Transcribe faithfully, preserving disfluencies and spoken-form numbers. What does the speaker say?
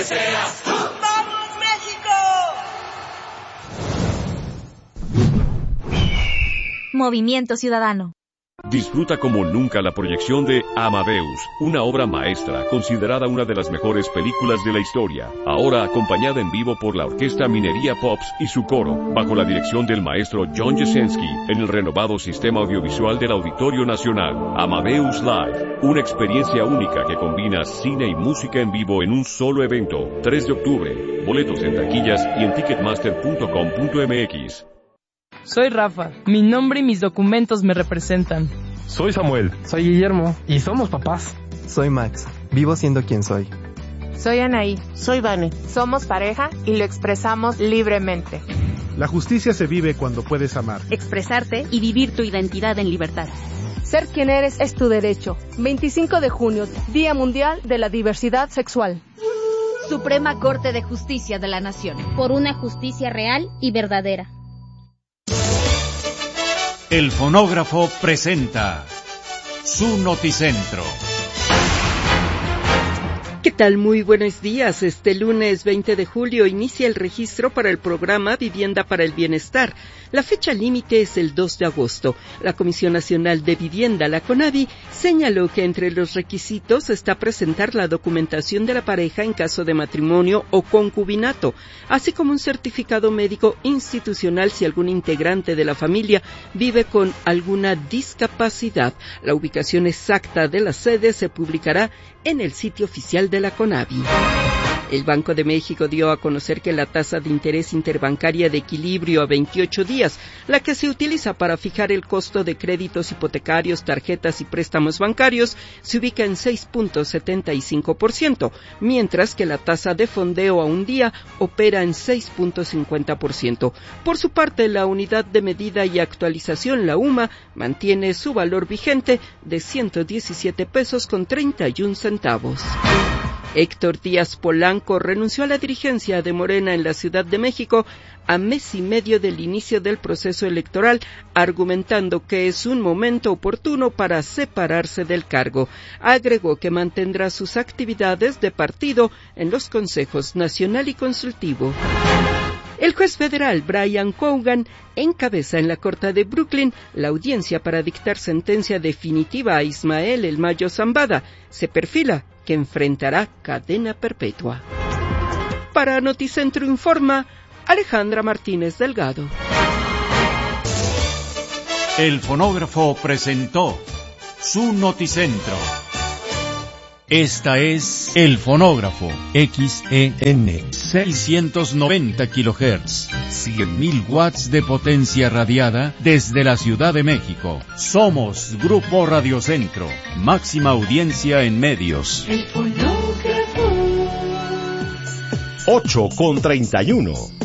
¡Vamos, México! Movimiento Ciudadano. Disfruta como nunca la proyección de Amadeus, una obra maestra considerada una de las mejores películas de la historia, ahora acompañada en vivo por la Orquesta Minería Pops y su coro, bajo la dirección del maestro John Jasenski, en el renovado sistema audiovisual del Auditorio Nacional. Amadeus Live, una experiencia única que combina cine y música en vivo en un solo evento. tres de octubre, boletos en taquillas y en ticketmaster punto com punto m x. Soy Rafa, mi nombre y mis documentos me representan. Soy Samuel. Soy Guillermo. Y somos papás. Soy Max, vivo siendo quien soy. Soy Anaí. Soy Vane. Somos pareja y lo expresamos libremente. La justicia se vive cuando puedes amar, expresarte y vivir tu identidad en libertad. Ser quien eres es tu derecho. veinticinco de junio, Día Mundial de la Diversidad Sexual. Suprema Corte de Justicia de la Nación. Por una justicia real y verdadera. El fonógrafo presenta su Noticentro. ¿Qué tal? Muy buenos días. Este lunes veinte de julio inicia el registro para el programa Vivienda para el Bienestar. La fecha límite es el dos de agosto. La Comisión Nacional de Vivienda, la CONAVI, señaló que entre los requisitos está presentar la documentación de la pareja en caso de matrimonio o concubinato, así como un certificado médico institucional si algún integrante de la familia vive con alguna discapacidad. La ubicación exacta de la sede se publicará en el sitio oficial de la CONAVI. El Banco de México dio a conocer que la tasa de interés interbancaria de equilibrio a veintiocho días, la que se utiliza para fijar el costo de créditos hipotecarios, tarjetas y préstamos bancarios, se ubica en seis punto setenta y cinco por ciento, mientras que la tasa de fondeo a un día opera en seis punto cincuenta por ciento. Por su parte, la unidad de medida y actualización, la U M A, mantiene su valor vigente de ciento diecisiete pesos con treinta y un centavos. Héctor Díaz Polanco renunció a la dirigencia de Morena en la Ciudad de México a mes y medio del inicio del proceso electoral, argumentando que es un momento oportuno para separarse del cargo. Agregó que mantendrá sus actividades de partido en los consejos nacional y consultivo. El juez federal Brian Cogan encabeza en la Corte de Brooklyn la audiencia para dictar sentencia definitiva a Ismael El Mayo Zambada. Se perfila que enfrentará cadena perpetua. Para Noticentro informa Alejandra Martínez Delgado. El fonógrafo presentó su Noticentro. Esta es El Fonógrafo, X E N, seiscientos noventa kilohertz, cien mil watts de potencia radiada desde la Ciudad de México. Somos Grupo Radiocentro, máxima audiencia en medios. El fonógrafo. ocho con treinta y uno.